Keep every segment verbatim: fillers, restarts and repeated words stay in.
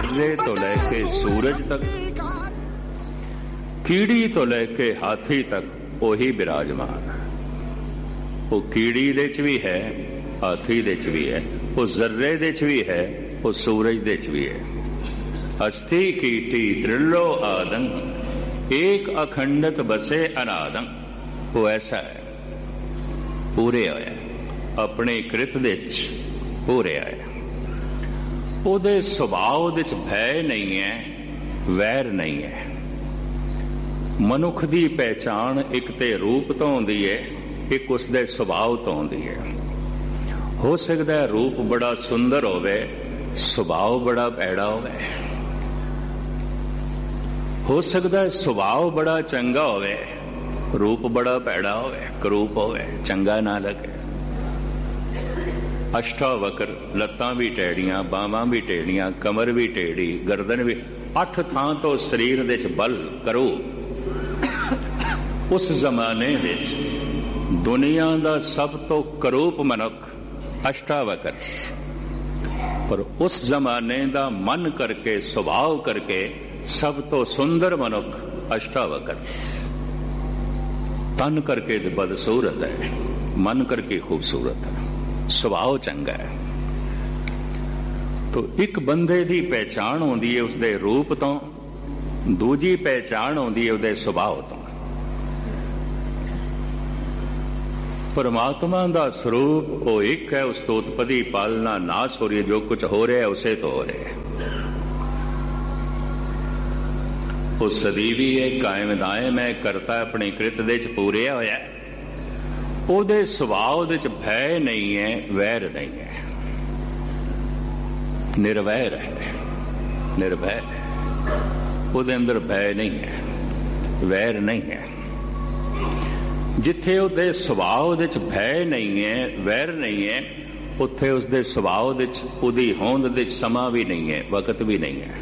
जर्रे तो लैके सूरज तक, कीड़ी तो लैके हाथी तक ओही विराजमान। वो कीड़ी दे च भी है, हाथी दे च भी है, वो जर्रे दे च भी है, वो सूरज दे च भी है। अस्थि कीटी दृढ़ो आदं, एक अखंडत बसे अनादं। वो ऐसा है, पूरे होया अपने कृत दे च पूरे आया। ਉਹਦੇ ਸੁਭਾਅ ਦੇ ਚ ਭੈ ਨਹੀਂ ਹੈ, ਵੈਰ ਨਹੀਂ ਹੈ। ਮਨੁੱਖ ਦੀ ਪਹਿਚਾਣ ਇੱਕ ਤੇ ਰੂਪ ਤੋਂ ਹੁੰਦੀ ਹੈ, ਇੱਕ ਉਸਦੇ ਸੁਭਾਅ ਤੋਂ ਹੁੰਦੀ ਹੈ। ਹੋ ਸਕਦਾ ਰੂਪ ਬੜਾ ਸੁੰਦਰ ਹੋਵੇ, ਸੁਭਾਅ ਬੜਾ ਭੈੜਾ ਹੋਵੇ। ਹੋ ਸਕਦਾ ਸੁਭਾਅ ਬੜਾ ਚੰਗਾ ਹੋਵੇ, ਰੂਪ ਬੜਾ ਭੈੜਾ ਹੋਵੇ, ਕਰੂਪ ਹੋਵੇ, ਚੰਗਾ ਨਾ ਲੱਗੇ। अष्टावक्र, लत्तां भी टेढ़ियां, बावां भी टेढ़ियां, कमर भी टेढ़ी, गर्दन भी, अठ थां तो शरीर दे च बल करो। उस जमाने दे दुनिया दा सब तो करूप मनुख अष्टावक्र, पर उस जमाने दा मन करके स्वभाव करके सब तो सुंदर मनुख अष्टावक्र। तन करके बदसूरत है, मन करके खूबसूरत है, ਸੁਭਾਅ ਚੰਗਾ ਹੈ। ਤੋ ਇੱਕ ਬੰਦੇ ਦੀ ਪਹਿਚਾਣ ਹੁੰਦੀ ਹੈ ਉਸਦੇ ਰੂਪ ਤੋਂ, ਦੂਜੀ ਪਹਿਚਾਣ ਹੁੰਦੀ ਹੈ ਉਹਦੇ ਸੁਭਾਅ ਤੋਂ। ਪਰਮਾਤਮਾ ਦਾ ਸਰੂਪ ਉਹ ਇੱਕ ਹੈ, ਉਸ ਤੋਂ ਉਤਪਤੀ ਪਾਲਣਾ ਨਾਸ ਹੋ ਰਹੀ ਹੈ, ਜੋ ਕੁਝ ਹੋ ਰਿਹਾ ਹੈ ਉਸੇ ਤੋਂ ਹੋ ਰਿਹਾ ਹੈ। ਉਹ ਸਦੀਵੀ ਹੈ, ਕਾਇਮ ਦਾਇਮ ਹੈ, ਕਰਤਾ ਆਪਣੀ ਕ੍ਰਿਤ ਦੇ ਚ ਪੂਰਿਆ ਹੋਇਆ ਹੈ। ਉਹਦੇ ਸੁਭਾਅ ਦੇ ਚ ਭੈ ਨਹੀਂ ਹੈ, ਵੈਰ ਨਹੀਂ ਹੈ, ਨਿਰਵੈਰ ਹੈ, ਨਿਰਭੈ ਹੈ। ਉਹਦੇ ਅੰਦਰ ਭੈ ਨਹੀਂ ਹੈ, ਵੈਰ ਨਹੀਂ ਹੈ। ਜਿੱਥੇ ਉਹਦੇ ਸੁਭਾਅ ਦੇ ਚ ਭੈ ਨਹੀਂ ਹੈ, ਵੈਰ ਨਹੀਂ ਹੈ, ਉੱਥੇ ਉਸਦੇ ਸੁਭਾਅ ਦੇ ਚ, ਉਹਦੀ ਹੋਂਦ ਦੇ ਚ ਸਮਾਂ ਵੀ ਨਹੀਂ ਹੈ, ਵਕਤ ਵੀ ਨਹੀਂ ਹੈ।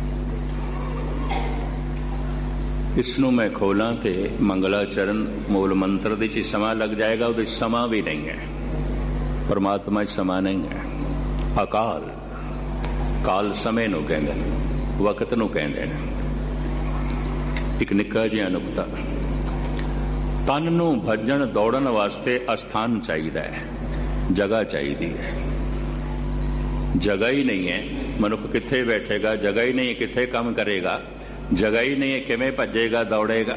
इसनू मैं खोला तो मंगलाचरण मूल मंत्र दे च समा लग जाएगा, वो समा भी नहीं है। परमात्मा समा नहीं है। अकाल काल समय नू कहते हैं, वक्त नू कहते हैं। एक निक्का जिहा नुकता, तन नू भजन दौड़न वास्ते अस्थान चाहिए है, जगह चाहिए है। जगह ही नहीं है, मनुख किथे बैठेगा, जगह ही नहीं है, किथे काम करेगा, जगह ही नहीं है, किवें भजेगा दौड़ेगा।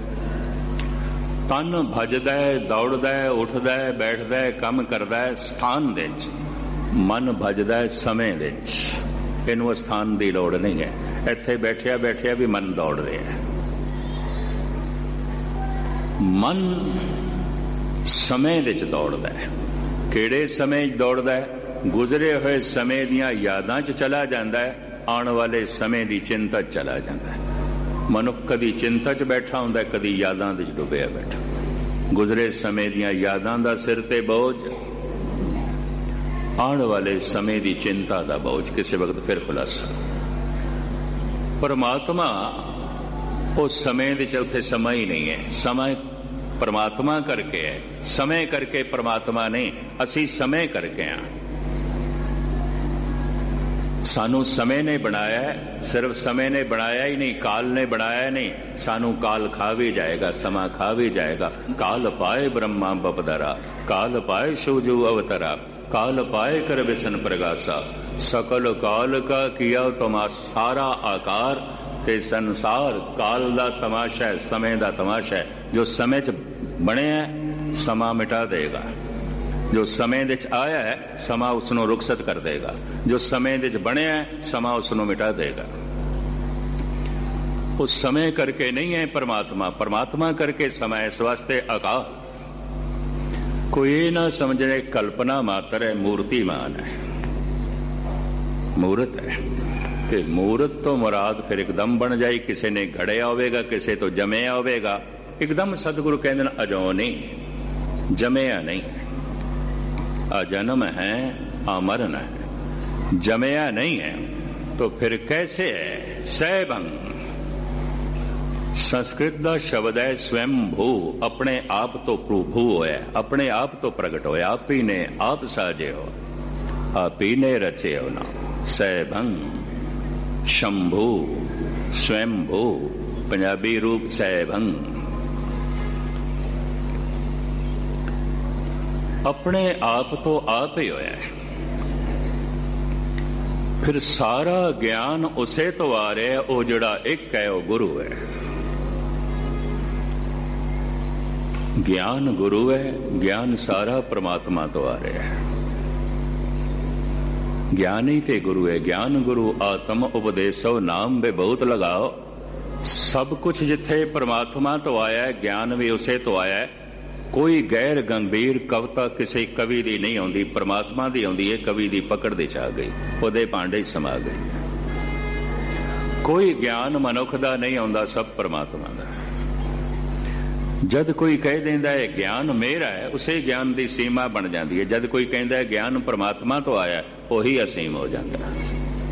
तन भजदा है, दौड़दा है, उठदा है, बैठदा है, काम करदा है स्थान दे च। मन भजदा है समय दे च। इनू स्थान की लोड़ नहीं है, इत्थे बैठिया बैठिया भी मन दौड़ रहा है। मन समय दे च दौड़दा है। किहड़े समय दौड़दा है? गुजरे हुए समय दियां यादां च चला जांदा है, आने वाले समय की चिंता चला जाता है। मनुख कदी चिंता च बैठा होंदा है, कदी यादां दे च डुबिया बैठा। गुजरे समय दियां यादां दा सिर ते बोझ, आने वाले समय की चिंता दा बोझ, किसी वक्त फिर खुलासा। परमात्मा उस समय दे च उत्थे समय ही नहीं है। समय परमात्मा करके है, समय करके परमात्मा नहीं। असी समय करके हैं। सानू समय ने बनाया है, सिर्फ समय ने बनाया ही नहीं, काल ने बनाया नहीं। सानू काल खा भी जाएगा, समा खा भी जाएगा। काल पाए ब्रह्मा बपदरा, काल पाए शिवजू अवतरा, काल पाए कर विसन प्रगासा, सकल काल का किया तमा सारा आकार ते संसार काल दा तमाशा है, समय दा तमाशा है। जो समय च बने है समा मिटा देगा, जो समय दे च आया है समा उसनों रुखसत कर देगा, जो समय दे च बने है समा उसनों मिटा देगा। उस समय करके नहीं है परमात्मा, परमात्मा करके समय। इस वास्ते अकाल कोई ना समझने, कल्पना मात्र है, मूर्तिमान है, मूर्त है। कि मूर्त तो मुराद फिर एकदम बन जाए, किसी ने घड़िया होवेगा, किसी तो जमया होवेगा। एकदम सतगुरु कहते हैं अजो नहीं, जमया नहीं, अजन्म है, अमरन है, जमया नहीं है। तो फिर कैसे है? सैभंग संस्कृत का शब्द है स्वयं भू, अपने आप तो प्रभु होया, अपने आप तो प्रगट होया, आप ही ने आप साजे हो, आप ही ने रचे हो ना। सैभंग शंभू स्वयंभू पंजाबी रूप सैभंग। अपने आप तो आप ही होया है। फिर सारा ज्ञान उसे तो आ रहा है, वो जड़ा एक है वो गुरु है। ज्ञान गुरु है, ज्ञान सारा परमात्मा तो आ रहा है। ज्ञान ही ते गुरु है। ज्ञान गुरु आत्म उपदेशो नाम बे बहुत लगाओ। सब कुछ जिथे परमात्मा तो आया है, ज्ञान भी उसे तो आया है। कोई गैर गंभीर कविता किसी कवि दी नहीं आउंदी, परमात्मा दी आउंदी है। कवि दी पकड़ दे च आ गई, उहदे भांडे समा गई। कोई ज्ञान मनुख दा नहीं आउंदा, सब परमात्मा दा। जद कोई कह देंदा है ज्ञान मेरा है, उसे ज्ञान की सीमा बन जाती है। जद कोई कहता है ज्ञान परमात्मा तो आया, वही असीम हो जाता है।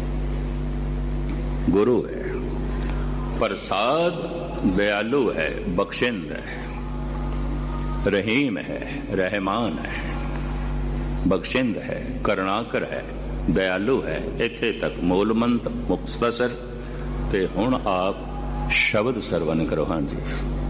गुरु है, प्रसाद दयालु है, बख्शिंद है, रहीम है, रहमान है, बख्शिंद है, करुणाकर है, दयालु है। इत्थे तक मूलमंत मुख्तसर। ते हुण आप शब्द सरवण करो। हाँ जी।